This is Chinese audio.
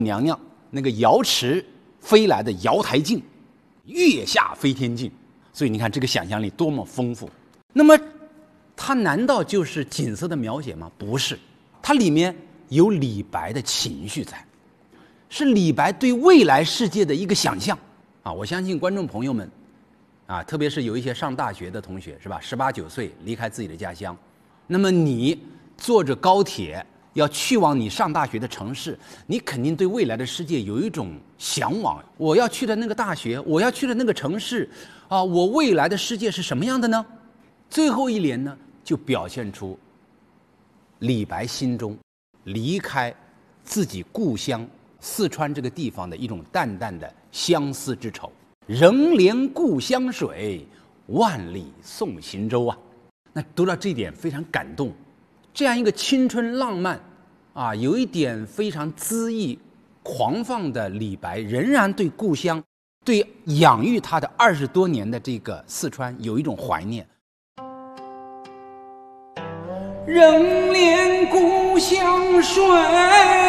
娘娘那个瑶池飞来的瑶台镜，月下飞天镜。所以你看这个想象力多么丰富。那么它难道就是景色的描写吗？不是，它里面有李白的情绪在，是李白对未来世界的一个想象啊！我相信观众朋友们啊，特别是有一些上大学的同学，是吧？18、19岁离开自己的家乡，那么你坐着高铁要去往你上大学的城市，你肯定对未来的世界有一种向往。我要去的那个大学，我要去的那个城市啊，我未来的世界是什么样的呢？最后一联呢，就表现出李白心中离开自己故乡四川这个地方的一种淡淡的相思之愁。仍怜故乡水，万里送行舟啊！那读到这一点非常感动。这样一个青春浪漫啊，有一点非常恣意狂放的李白，仍然对故乡，对养育他的20多年的这个四川有一种怀念。 仍怜故乡水。